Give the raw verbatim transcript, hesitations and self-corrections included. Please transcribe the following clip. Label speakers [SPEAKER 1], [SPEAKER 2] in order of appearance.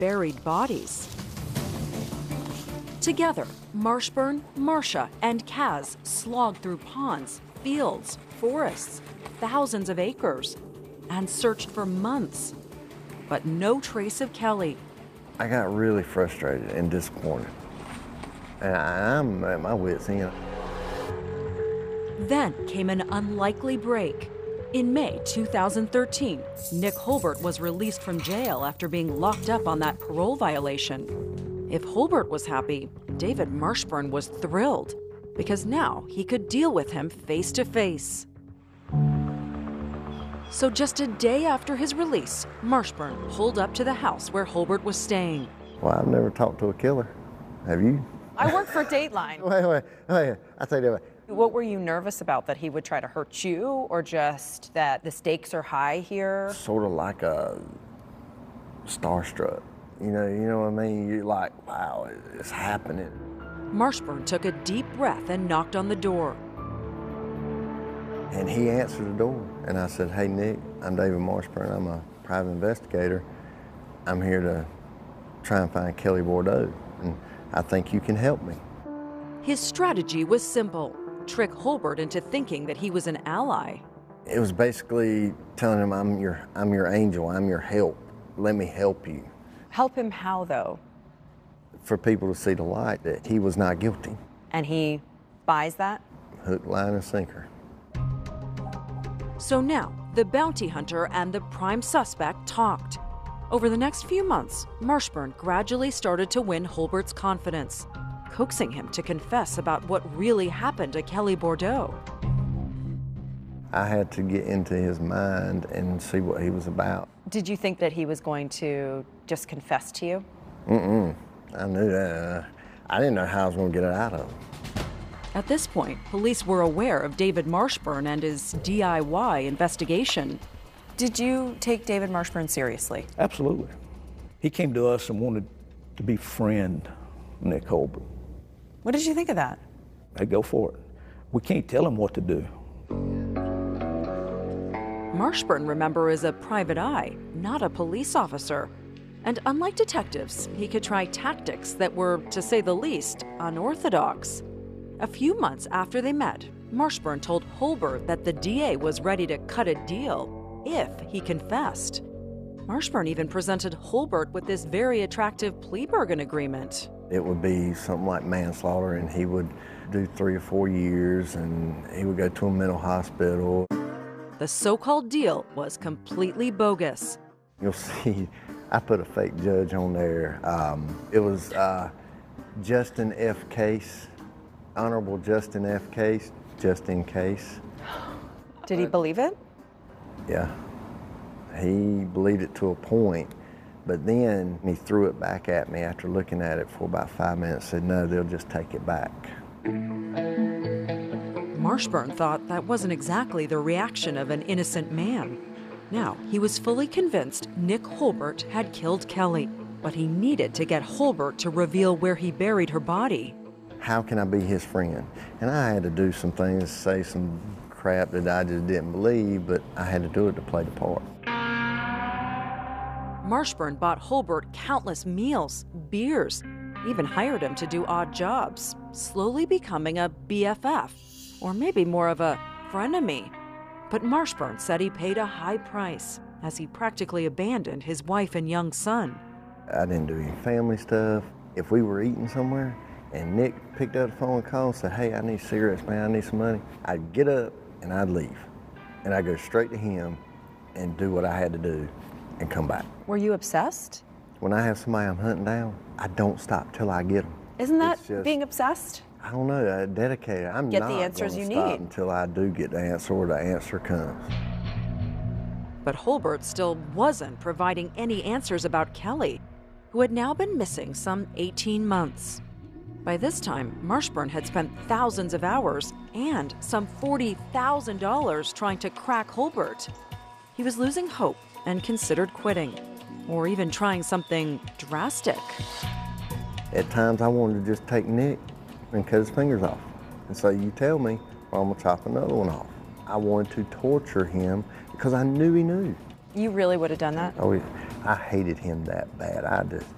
[SPEAKER 1] buried bodies. Together, Marshburn, Marcia, and Kaz slogged through ponds, fields, forests, thousands of acres, and searched for months. But no trace of Kelly.
[SPEAKER 2] I got really frustrated and disappointed. And I'm at my wit's end.
[SPEAKER 1] Then came an unlikely break. In May two thousand thirteen, Nick Holbert was released from jail after being locked up on that parole violation. If Holbert was happy, David Marshburn was thrilled, because now he could deal with him face to face. So just a day after his release, Marshburn pulled up to the house where Holbert was staying.
[SPEAKER 2] Well, I've never talked to a killer. Have you?
[SPEAKER 3] I work for Dateline.
[SPEAKER 2] Wait, wait, wait. I'll tell you what.
[SPEAKER 3] What were you nervous about? That he would try to hurt you, or just that the stakes are high here?
[SPEAKER 2] Sort of like a starstruck. You know, you know what I mean? You're like, wow, it's happening.
[SPEAKER 1] Marshburn took a deep breath and knocked on the door.
[SPEAKER 2] And he answered the door. And I said, hey, Nick, I'm David Marshburn. I'm a private investigator. I'm here to try and find Kelly Bordeaux, and I think you can help me.
[SPEAKER 1] His strategy was simple: trick Holbert into thinking that he was an ally.
[SPEAKER 2] It was basically telling him, I'm your, I'm your angel, I'm your help. Let me help you.
[SPEAKER 3] Help him how, though?
[SPEAKER 2] For people to see the light that he was not guilty.
[SPEAKER 3] And he buys that?
[SPEAKER 2] Hook, line, and sinker.
[SPEAKER 1] So now, the bounty hunter and the prime suspect talked. Over the next few months, Marshburn gradually started to win Holbert's confidence, coaxing him to confess about what really happened to Kelly Bordeaux.
[SPEAKER 2] I had to get into his mind and see what he was about.
[SPEAKER 3] Did you think that he was going to just confess to you?
[SPEAKER 2] Mm-mm. I knew that. I didn't know how I was going to get it out of him.
[SPEAKER 1] At this point, police were aware of David Marshburn and his D I Y investigation.
[SPEAKER 3] Did you take David Marshburn seriously?
[SPEAKER 4] Absolutely. He came to us and wanted to befriend Nick Holbert.
[SPEAKER 3] What did you think of that?
[SPEAKER 4] Hey, go for it. We can't tell him what to do.
[SPEAKER 1] Marshburn, remember, is a private eye, not a police officer. And unlike detectives, he could try tactics that were, to say the least, unorthodox. A few months after they met, Marshburn told Holbert that the D A was ready to cut a deal if he confessed. Marshburn even presented Holbert with this very attractive plea bargain agreement.
[SPEAKER 2] It would be something like manslaughter, and he would do three or four years, and he would go to a mental hospital.
[SPEAKER 1] The so-called deal was completely bogus.
[SPEAKER 2] You'll see, I put a fake judge on there. Um, it was uh, Justin F. Case, Honorable Justin F. Case, just in case.
[SPEAKER 3] Did he believe it?
[SPEAKER 2] Yeah, he believed it to a point, but then he threw it back at me after looking at it for about five minutes, said, no, they'll just take it back.
[SPEAKER 1] Marshburn thought that wasn't exactly the reaction of an innocent man. Now, he was fully convinced Nick Holbert had killed Kelly, but he needed to get Holbert to reveal where he buried her body.
[SPEAKER 2] How can I be his friend? And I had to do some things, say some crap that I just didn't believe, but I had to do it to play the part.
[SPEAKER 1] Marshburn bought Holbert countless meals, beers, even hired him to do odd jobs, slowly becoming a B F F, or maybe more of a frenemy. But Marshburn said he paid a high price, as he practically abandoned his wife and young son.
[SPEAKER 2] I didn't do any family stuff. If we were eating somewhere and Nick picked up the phone and called and said, hey, I need cigarettes, man, I need some money, I'd get up and I'd leave. And I'd go straight to him and do what I had to do and come back.
[SPEAKER 3] Were you obsessed?
[SPEAKER 2] When I have somebody I'm hunting down, I don't stop till I get them.
[SPEAKER 3] Isn't that
[SPEAKER 2] just,
[SPEAKER 3] being obsessed?
[SPEAKER 2] I don't know, I dedicated. I'm
[SPEAKER 3] Get
[SPEAKER 2] not
[SPEAKER 3] the answers
[SPEAKER 2] gonna
[SPEAKER 3] you
[SPEAKER 2] stop
[SPEAKER 3] need.
[SPEAKER 2] until I do get the answer or the answer comes.
[SPEAKER 1] But Holbert still wasn't providing any answers about Kelly, who had now been missing some eighteen months. By this time, Marshburn had spent thousands of hours and some forty thousand dollars trying to crack Holbert. He was losing hope and considered quitting, or even trying something drastic.
[SPEAKER 2] At times I wanted to just take Nick and cut his fingers off and say, you tell me, or I'm gonna chop another one off. I wanted to torture him because I knew he knew.
[SPEAKER 3] You really would have done that?
[SPEAKER 2] Oh, yeah. I hated him that bad. I just,